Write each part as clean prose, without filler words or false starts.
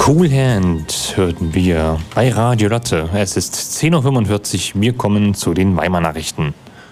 Cool Hand hörten wir bei Radio Lotte. Es ist 10.45 Uhr, wir kommen zu den Weimar Nachrichten.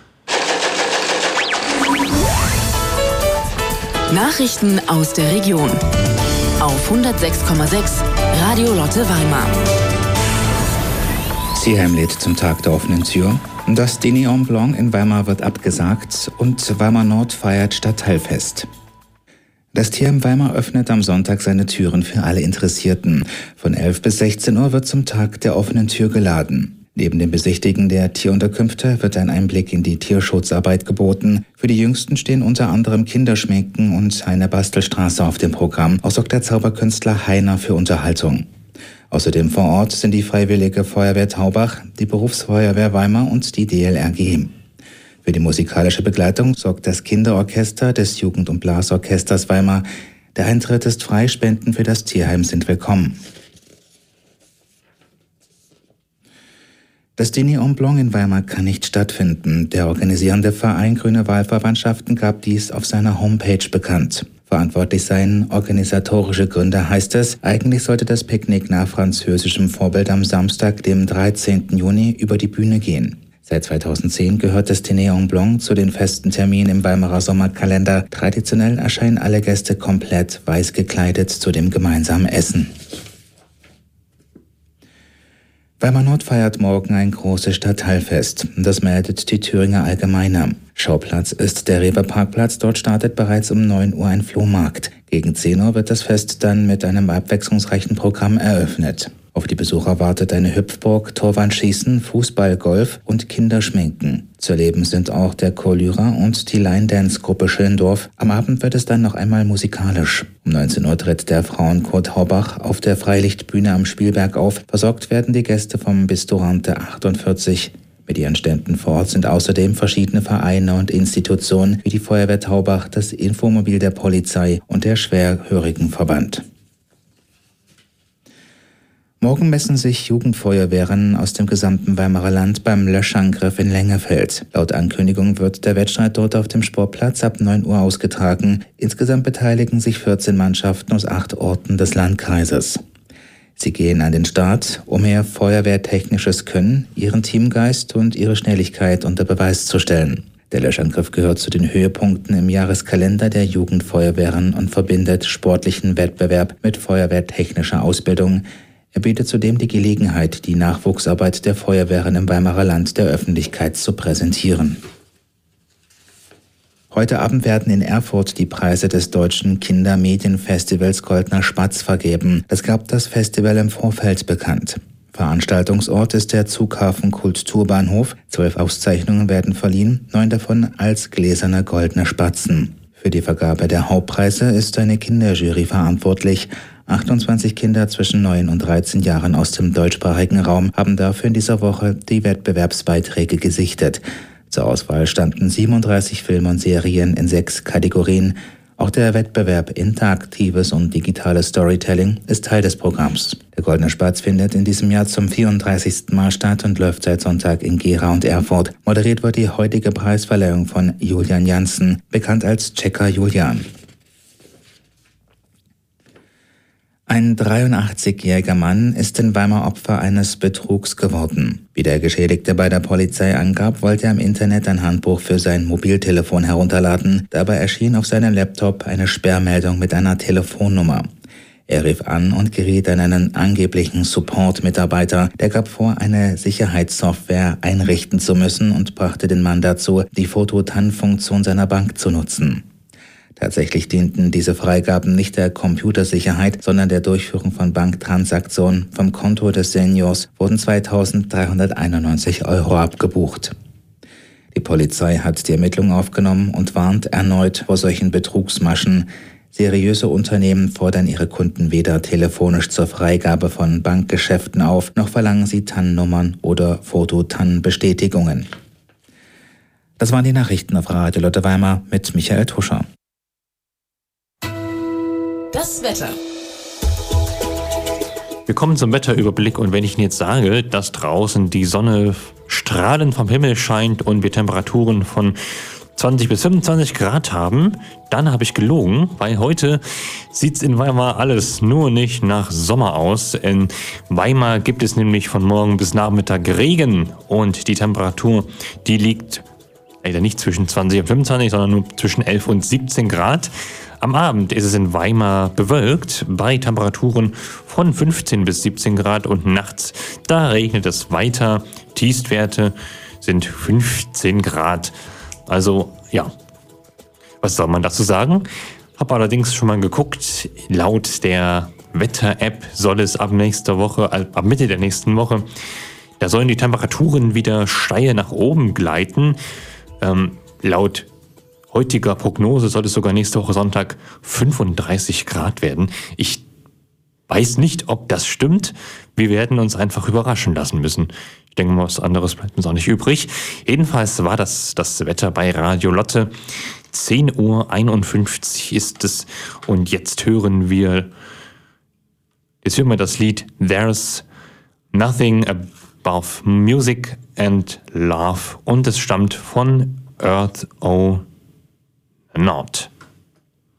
Nachrichten aus der Region auf 106,6 Radio Lotte Weimar. Sierheim lädt zum Tag der offenen Tür. Das Dîner en Blanc in Weimar wird abgesagt und Weimar Nord feiert Stadtteilfest. Das Tierheim Weimar öffnet am Sonntag seine Türen für alle Interessierten. Von 11 bis 16 Uhr wird zum Tag der offenen Tür geladen. Neben dem Besichtigen der Tierunterkünfte wird ein Einblick in die Tierschutzarbeit geboten. Für die Jüngsten stehen unter anderem Kinderschminken und eine Bastelstraße auf dem Programm. Auch sorgt der Zauberkünstler Heiner für Unterhaltung. Außerdem vor Ort sind die Freiwillige Feuerwehr Taubach, die Berufsfeuerwehr Weimar und die DLRG. Für die musikalische Begleitung sorgt das Kinderorchester des Jugend- und Blasorchesters Weimar. Der Eintritt ist frei, Spenden für das Tierheim sind willkommen. Das Dîner en Blanc in Weimar kann nicht stattfinden. Der organisierende Verein Grüne Wahlverwandtschaften gab dies auf seiner Homepage bekannt. Verantwortlich seien organisatorische Gründe, heißt es. Eigentlich sollte das Picknick nach französischem Vorbild am Samstag, dem 13. Juni, über die Bühne gehen. Seit 2010 gehört das Dîner en Blanc zu den festen Terminen im Weimarer Sommerkalender. Traditionell erscheinen alle Gäste komplett weiß gekleidet zu dem gemeinsamen Essen. Weimar Nord feiert morgen ein großes Stadtteilfest. Das meldet die Thüringer Allgemeine. Schauplatz ist der Rewe-Parkplatz. Dort startet bereits um 9 Uhr ein Flohmarkt. Gegen 10 Uhr wird das Fest dann mit einem abwechslungsreichen Programm eröffnet. Auf die Besucher wartet eine Hüpfburg, Torwandschießen, Fußball, Golf und Kinderschminken. Zu erleben sind auch der Chor Lyra und die Line-Dance-Gruppe Schillendorf. Am Abend wird es dann noch einmal musikalisch. Um 19 Uhr tritt der Frauenchor Taubach auf der Freilichtbühne am Spielberg auf. Versorgt werden die Gäste vom Bistorante 48. Mit ihren Ständen vor Ort sind außerdem verschiedene Vereine und Institutionen wie die Feuerwehr Taubach, das Infomobil der Polizei und der Schwerhörigenverband. Morgen messen sich Jugendfeuerwehren aus dem gesamten Weimarer Land beim Löschangriff in Lengefeld. Laut Ankündigung wird der Wettstreit dort auf dem Sportplatz ab 9 Uhr ausgetragen. Insgesamt beteiligen sich 14 Mannschaften aus 8 Orten des Landkreises. Sie gehen an den Start, um ihr feuerwehrtechnisches Können, ihren Teamgeist und ihre Schnelligkeit unter Beweis zu stellen. Der Löschangriff gehört zu den Höhepunkten im Jahreskalender der Jugendfeuerwehren und verbindet sportlichen Wettbewerb mit feuerwehrtechnischer Ausbildung. Er bietet zudem die Gelegenheit, die Nachwuchsarbeit der Feuerwehren im Weimarer Land der Öffentlichkeit zu präsentieren. Heute Abend werden in Erfurt die Preise des Deutschen Kindermedienfestivals Goldner Spatz vergeben. Das gab das Festival im Vorfeld bekannt. Veranstaltungsort ist der Zughafen Kulturbahnhof. 12 Auszeichnungen werden verliehen, 9 davon als gläserne goldene Spatzen. Für die Vergabe der Hauptpreise ist eine Kinderjury verantwortlich. 28 Kinder zwischen 9 und 13 Jahren aus dem deutschsprachigen Raum haben dafür in dieser Woche die Wettbewerbsbeiträge gesichtet. Zur Auswahl standen 37 Filme und Serien in 6 Kategorien. Auch der Wettbewerb Interaktives und digitales Storytelling ist Teil des Programms. Der Goldene Spatz findet in diesem Jahr zum 34. Mal statt und läuft seit Sonntag in Gera und Erfurt. Moderiert wird die heutige Preisverleihung von Julian Janssen, bekannt als Checker Julian. Ein 83-jähriger Mann ist in Weimar Opfer eines Betrugs geworden. Wie der Geschädigte bei der Polizei angab, wollte er im Internet ein Handbuch für sein Mobiltelefon herunterladen. Dabei erschien auf seinem Laptop eine Sperrmeldung mit einer Telefonnummer. Er rief an und geriet an einen angeblichen Support-Mitarbeiter. Der gab vor, eine Sicherheitssoftware einrichten zu müssen und brachte den Mann dazu, die Foto-TAN-Funktion seiner Bank zu nutzen. Tatsächlich dienten diese Freigaben nicht der Computersicherheit, sondern der Durchführung von Banktransaktionen. Vom Konto des Seniors wurden 2.391 € abgebucht. Die Polizei hat die Ermittlungen aufgenommen und warnt erneut vor solchen Betrugsmaschen. Seriöse Unternehmen fordern ihre Kunden weder telefonisch zur Freigabe von Bankgeschäften auf, noch verlangen sie TAN-Nummern oder Foto-TAN-Bestätigungen. Das waren die Nachrichten auf Radio Lotte Weimar mit Michael Tuscher. Das Wetter. Wir kommen zum Wetterüberblick und wenn ich Ihnen jetzt sage, dass draußen die Sonne strahlend vom Himmel scheint und wir Temperaturen von 20 bis 25 Grad haben, dann habe ich gelogen, weil heute sieht es in Weimar alles nur nicht nach Sommer aus. In Weimar gibt es nämlich von morgen bis Nachmittag Regen und die Temperatur, die liegt leider nicht zwischen 20 und 25, sondern nur zwischen 11 und 17 Grad. Am Abend ist es in Weimar bewölkt bei Temperaturen von 15 bis 17 Grad und nachts, da regnet es weiter. Tiefstwerte sind 15 Grad. Also, ja, was soll man dazu sagen? Habe allerdings schon mal geguckt, laut der Wetter-App soll es ab Mitte der nächsten Woche, da sollen die Temperaturen wieder steil nach oben gleiten. Laut heutiger Prognose soll es sogar nächste Woche Sonntag 35 Grad werden. Ich weiß nicht, ob das stimmt. Wir werden uns einfach überraschen lassen müssen. Ich denke mal, was anderes bleibt uns auch nicht übrig. Jedenfalls war das Wetter bei Radio Lotte. 10:51 Uhr ist es. Und jetzt hören wir das Lied There's Nothing Above Music and Love. Und es stammt von Earth O' Not.